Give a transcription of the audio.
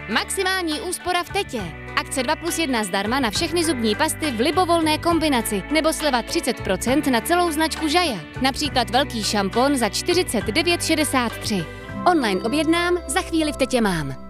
Maximální úspora v Tetě. Akce 2+1 zdarma na všechny zubní pasty v libovolné kombinaci nebo sleva 30% na celou značku Jaja. Například velký šampon za 49,63. Online objednám, za chvíli v Tetě mám.